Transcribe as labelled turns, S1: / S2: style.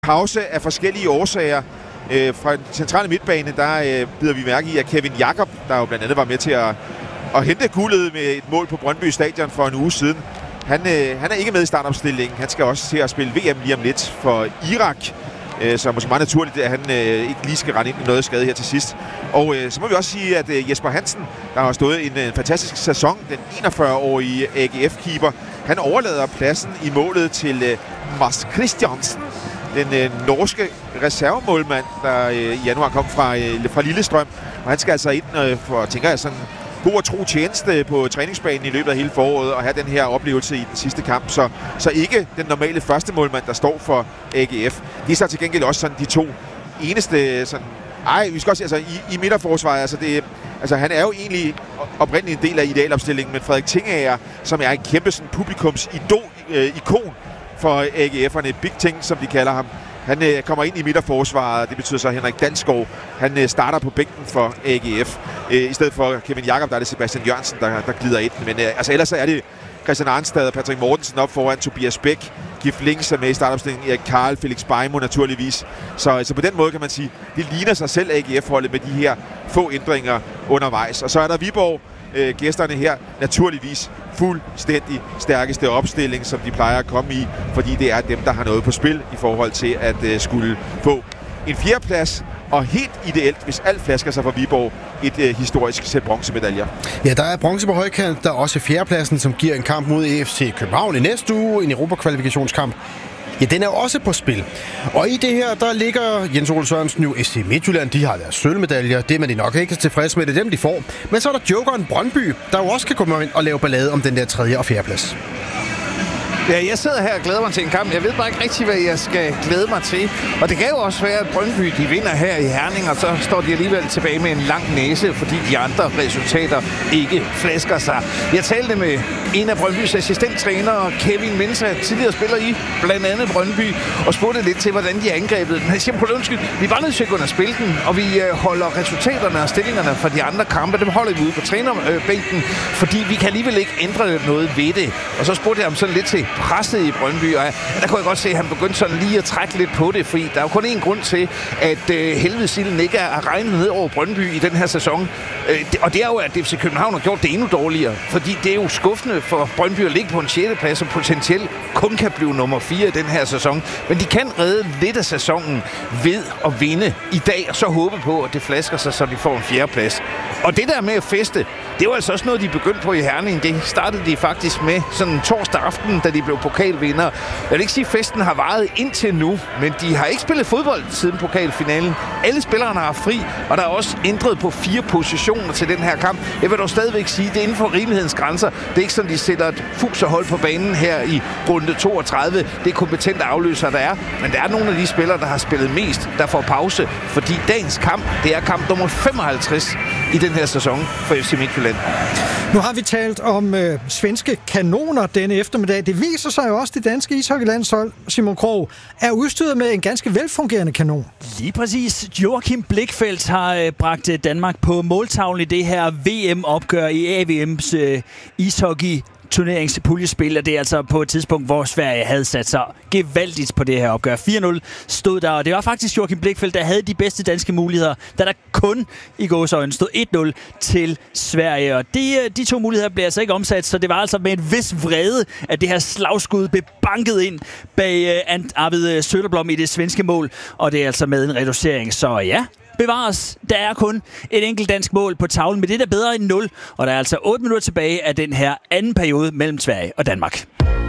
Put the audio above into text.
S1: pause af forskellige årsager. Fra den centrale midtbane, der bider vi mærke i, at Kevin Jakob, der jo blandt andet var med til at hente guldet med et mål på Brøndby Stadion for en uge siden, han er ikke med i startopstillingen. Han skal også til at spille VM lige om lidt for Irak. Så er måske meget naturligt, at han ikke lige skal rende ind i noget skade her til sidst. Og så må vi også sige, at Jesper Hansen, der har stået en fantastisk sæson, den 41-årige AGF-keeper, han overlader pladsen i målet til Mads Christiansen, den norske reservemålmand, der i januar kom fra Lillestrøm. Og han skal altså ind for, tænker jeg, sådan god og tro tjeneste på træningsbanen i løbet af hele foråret og have den her oplevelse i den sidste kamp. Så ikke den normale første målmand, der står for AGF. De er så til gengæld også sådan de to eneste sådan... vi skal også altså i midterforsvaret, han er jo egentlig oprindeligt en del af idealopstillingen, men Frederik Tingager, som er en kæmpe sådan publikums-ikon for AGF'erne, Big Ting, som de kalder ham. Han kommer ind i midterforsvaret, det betyder så, at Henrik Dalsgaard, han starter på bænken for AGF. I stedet for Kevin Jakob, der er det Sebastian Jørgensen, der glider ind. Men ellers så er det Christian Arnstad og Patrick Mortensen op foran, Tobias Bæk, Gif Links er med i startopstillingen, Erik Karl, Felix Beimo naturligvis. Så på den måde kan man sige, det ligner sig selv AGF-holdet med de her få ændringer undervejs. Og så er der Viborg, gæsterne her, naturligvis fuldstændig stærkeste opstilling, som de plejer at komme i, fordi det er dem, der har noget på spil i forhold til at skulle få en fjerdeplads, og helt ideelt, hvis alt flasker sig for Viborg, et historisk sæt bronzemedaljer.
S2: Ja, der er bronze på højkant, der er også fjerdepladsen, som giver en kamp mod EFC København i næste uge, en Europa-kvalifikationskamp. Ja, den er også på spil. Og i det her, der ligger Jens Ole Sørensen jo FC Midtjylland. De har deres sølvmedaljer. Det er man de nok ikke tilfredse med, det dem, de får. Men så er der jokeren Brøndby, der jo også kan komme ind og lave ballade om den der 3. og 4. plads.
S3: Ja, jeg sidder her og glæder mig til en kamp. Jeg ved bare ikke rigtig, hvad jeg skal glæde mig til. Og det kan jo også være, at Brøndby de vinder her i Herning, og så står de alligevel tilbage med en lang næse, fordi de andre resultater ikke flasker sig. Jeg talte med en af Brøndbys assistenttrænere, Kevin Mensah, tidligere spiller i blandt andet Brøndby, og spurgte lidt til, hvordan de har angrebet den. Han siger, vi er bare nødt til at gå ind og spille den, og vi holder resultaterne og stillingerne fra de andre kampe, dem holder vi ude på trænerbænken, fordi vi kan alligevel ikke ændre noget ved det. Og så spurgte jeg ham sådan lidt til presset i Brøndby, og der kunne jeg godt se, at han begyndte sådan lige at trække lidt på det, fordi der er jo kun én grund til, at helvedesilden ikke er regnet ned over Brøndby i den her sæson. Og det er jo, at FC København har gjort det endnu dårligere, fordi det er jo skuffende for Brøndby at ligge på en 6. plads, og potentielt kun kan blive nummer 4 i den her sæson. Men de kan redde lidt af sæsonen ved at vinde i dag, og så håbe på, at det flasker sig, så de får en 4. plads. Og det der med at feste, det var altså også noget, de begyndte på i Herning. Det startede de faktisk med sådan torsdag aften, da de blev pokalvinder. Jeg vil ikke sige, at festen har varet indtil nu, men de har ikke spillet fodbold siden pokalfinalen. Alle spillerne har fri, og der er også ændret på 4 positioner til den her kamp. Jeg vil dog stadigvæk sige, at det er inden for rimelighedens grænser. Det er ikke sådan, de sætter et fuserhold på banen her i runde 32. Det er kompetente afløsere, der er. Men der er nogle af de spillere, der har spillet mest, der får pause. Fordi dagens kamp, det er kamp nummer 55 i den her sæson for FC Midtjylland.
S4: Nu har vi talt om svenske kanoner denne eftermiddag. Det viser sig jo også, at det danske ishockeylandshold, Simon Krog, er udstyret med en ganske velfungerende kanon.
S5: Lige præcis. Joachim Blichfeldt har bragt Danmark på måltavlen i det her VM-opgør i AVM's ishockey turneringspuljespil, og det er altså på et tidspunkt, hvor Sverige havde sat sig gevaldigt på det her opgør. 4-0 stod der, og det var faktisk Joachim Blichfeldt, der havde de bedste danske muligheder, da der kun i gåseøjne stod 1-0 til Sverige. Og de 2 muligheder blev altså ikke omsat, så det var altså med en vis vrede, at det her slagskud blev banket ind bag Arvid Söderblom i det svenske mål, og det er altså med en reducering. Så ja, bevares. Der er kun et enkelt dansk mål på tavlen, men det er bedre end 0, og der er altså 8 minutter tilbage af den her anden periode mellem Sverige og Danmark.